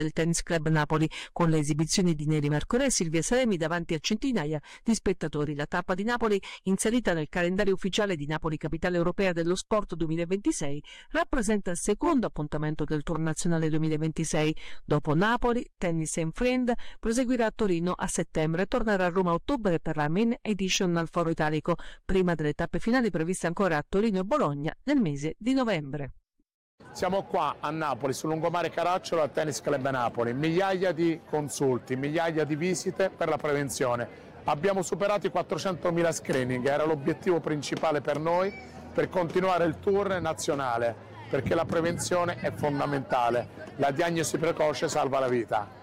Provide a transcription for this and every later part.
del Tennis Club Napoli, con le esibizioni di Neri Marcorè e Silvia Salemi davanti a centinaia di spettatori. La tappa di Napoli, inserita nel calendario ufficiale di Napoli Capitale Europea dello Sport 2026, rappresenta il secondo appuntamento del Tour Nazionale 2026. Dopo Napoli, Tennis and Friend proseguirà a Torino a settembre e tornerà a Roma a ottobre per la Main Edition al Foro Italico, prima delle tappe finali previste ancora a Torino e Bologna nel mese di novembre. Siamo qua a Napoli, sul lungomare Caracciolo, al Tennis Club Napoli. Migliaia di consulti, migliaia di visite per la prevenzione. Abbiamo superato i 400.000 screening, era l'obiettivo principale per noi per continuare il tour nazionale, perché la prevenzione è fondamentale. La diagnosi precoce salva la vita.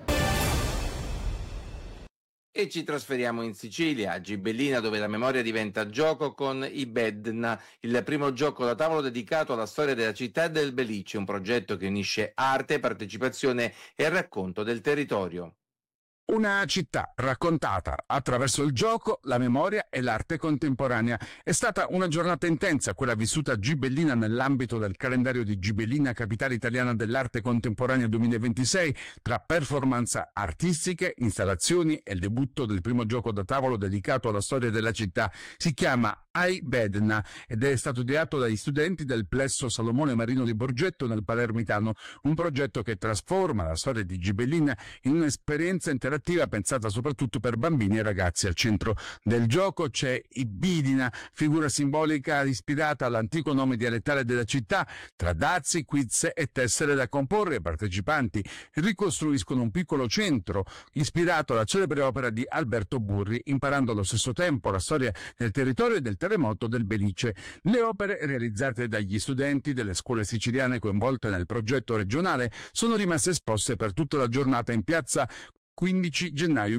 E ci trasferiamo in Sicilia, a Gibellina, dove la memoria diventa gioco con i Bedna, il primo gioco da tavolo dedicato alla storia della città e del Belice, un progetto che unisce arte, partecipazione e racconto del territorio. Una città raccontata attraverso il gioco, la memoria e l'arte contemporanea. È stata una giornata intensa, quella vissuta a Gibellina nell'ambito del calendario di Gibellina, capitale italiana dell'arte contemporanea 2026, tra performance artistiche, installazioni e il debutto del primo gioco da tavolo dedicato alla storia della città. Si chiama Ai Bedna ed è stato ideato dagli studenti del Plesso Salomone Marino di Borgetto nel Palermitano, un progetto che trasforma la storia di Gibellina in un'esperienza interattiva pensata soprattutto per bambini e ragazzi. Al centro del gioco c'è Ibidina, figura simbolica ispirata all'antico nome dialettale della città. Tra dazi, quiz e tessere da comporre, i partecipanti ricostruiscono un piccolo centro ispirato alla celebre opera di Alberto Burri, imparando allo stesso tempo la storia del territorio e del terremoto del Belice. Le opere realizzate dagli studenti delle scuole siciliane coinvolte nel progetto regionale sono rimaste esposte per tutta la giornata in piazza 15 gennaio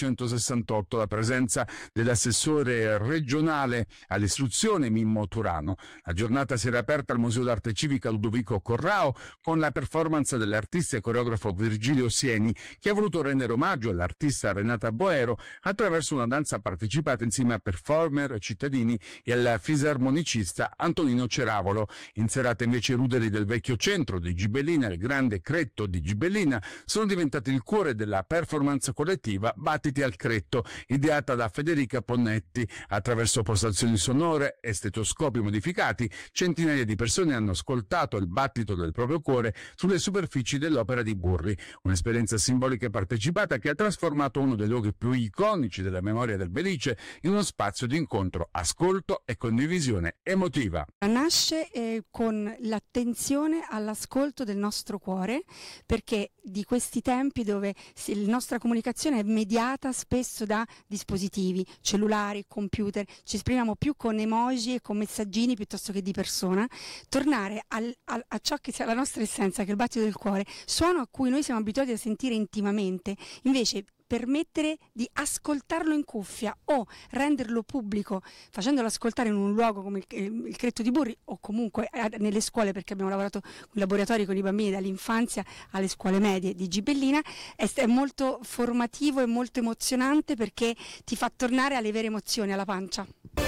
1968, la presenza dell'assessore regionale all'istruzione Mimmo Turano. La giornata si era aperta al Museo d'Arte Civica Ludovico Corrao con la performance dell'artista e coreografo Virgilio Sieni, che ha voluto rendere omaggio all'artista Renata Boero attraverso una danza partecipata insieme a performer, cittadini e al fisarmonicista Antonino Ceravolo. In serata invece i ruderi del vecchio centro di Gibellina e il grande Cretto di Gibellina sono diventati il cuore della performance collettiva Battiti al Cretto, ideata da Federica Ponnetti. Attraverso postazioni sonore e stetoscopi modificati, centinaia di persone hanno ascoltato il battito del proprio cuore sulle superfici dell'opera di Burri, un'esperienza simbolica e partecipata che ha trasformato uno dei luoghi più iconici della memoria del Belice in uno spazio di incontro, ascolto e condivisione emotiva. Nasce con l'attenzione all'ascolto del nostro cuore, perché di questi tempi dove la nostra comunicazione è mediata spesso da dispositivi, cellulari, computer, ci esprimiamo più con emoji e con messaggini piuttosto che di persona, tornare a ciò che sia la nostra essenza, che è il battito del cuore, suono a cui noi siamo abituati a sentire intimamente, invece permettere di ascoltarlo in cuffia o renderlo pubblico facendolo ascoltare in un luogo come il Cretto di Burri o comunque nelle scuole, perché abbiamo lavorato con laboratori con i bambini dall'infanzia alle scuole medie di Gibellina, è molto formativo e molto emozionante, perché ti fa tornare alle vere emozioni, alla pancia.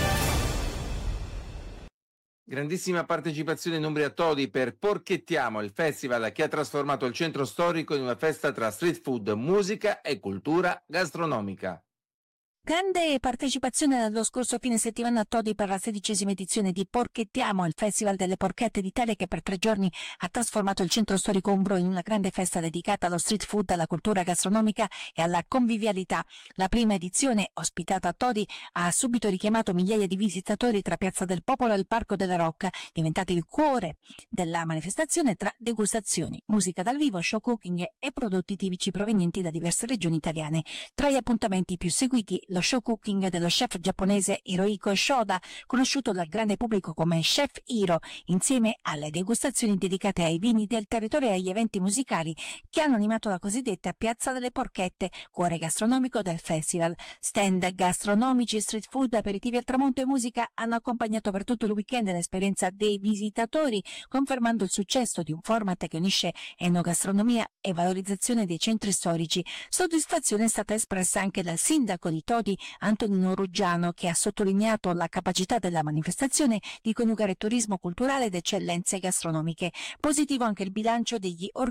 Grandissima partecipazione in Umbria Todi per Porchettiamo, il festival che ha trasformato il centro storico in una festa tra street food, musica e cultura gastronomica. Grande partecipazione nello scorso fine settimana a Todi per la 16ª edizione di Porchettiamo, il Festival delle Porchette d'Italia, che per 3 giorni ha trasformato il centro storico umbro in una grande festa dedicata allo street food, alla cultura gastronomica e alla convivialità. La prima edizione, ospitata a Todi, ha subito richiamato migliaia di visitatori tra Piazza del Popolo e il Parco della Rocca, diventati il cuore della manifestazione tra degustazioni, musica dal vivo, show cooking e prodotti tipici provenienti da diverse regioni italiane. Tra gli appuntamenti più seguiti, lo show cooking dello chef giapponese Hirohiko Shoda, conosciuto dal grande pubblico come Chef Hiro, insieme alle degustazioni dedicate ai vini del territorio e agli eventi musicali che hanno animato la cosiddetta Piazza delle Porchette, cuore gastronomico del festival. Stand gastronomici, street food, aperitivi al tramonto e musica hanno accompagnato per tutto il weekend l'esperienza dei visitatori, confermando il successo di un format che unisce enogastronomia e valorizzazione dei centri storici. Soddisfazione è stata espressa anche dal sindaco di Todi, Antonino Ruggiano, che ha sottolineato la capacità della manifestazione di coniugare turismo culturale ed eccellenze gastronomiche. Positivo anche il bilancio degli